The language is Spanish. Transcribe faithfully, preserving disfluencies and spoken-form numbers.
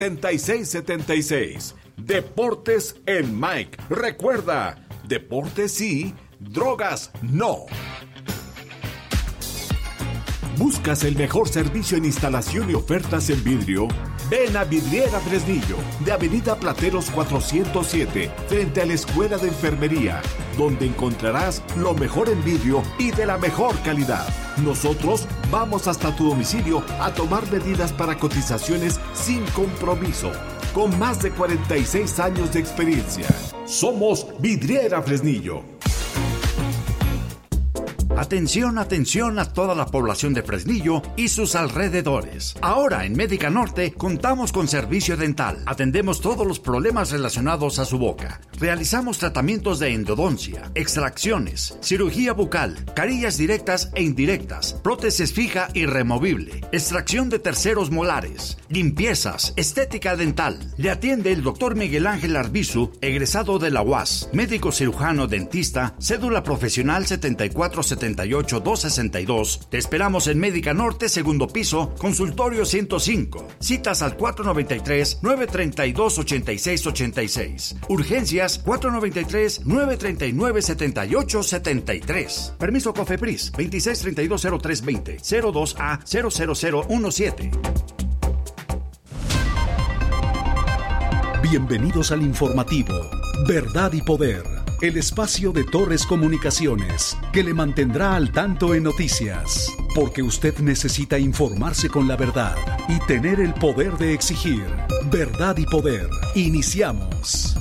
setenta y seis setenta y seis. Deportes en Mike. Recuerda, deportes sí, drogas no. ¿Buscas el mejor servicio en instalación y ofertas en vidrio? Ven a Vidriera Fresnillo, de Avenida Plateros cuatrocientos siete, frente a la Escuela de Enfermería, donde encontrarás lo mejor en vidrio y de la mejor calidad. Nosotros vamos hasta tu domicilio a tomar medidas para cotizaciones sin compromiso, con más de cuarenta y seis años de experiencia. Somos Vidriera Fresnillo. Atención, atención a toda la población de Fresnillo y sus alrededores. Ahora en Médica Norte contamos con servicio dental. Atendemos todos los problemas relacionados a su boca. Realizamos tratamientos de endodoncia, extracciones, cirugía bucal, carillas directas e indirectas, prótesis fija y removible, extracción de terceros molares, limpiezas, estética dental. Le atiende el doctor Miguel Ángel Arbizu, egresado de la U A S, médico cirujano dentista, cédula profesional setenta y cuatro setenta y ocho dos sesenta y dos. Te esperamos en Médica Norte, segundo piso, consultorio ciento cinco. Citas al cuatro noventa y tres, nueve treinta y dos, ochenta y seis ochenta y seis. Urgencias cuatro noventa y tres, nueve treinta y nueve, setenta y ocho setenta y tres. Permiso COFEPRIS veintiséis treinta y dos cero tres veinte, cero dos A cero cero cero uno siete. Bienvenidos al informativo Verdad y Poder, el espacio de Torres Comunicaciones que le mantendrá al tanto en noticias, porque usted necesita informarse con la verdad y tener el poder de exigir. Verdad y Poder. Iniciamos.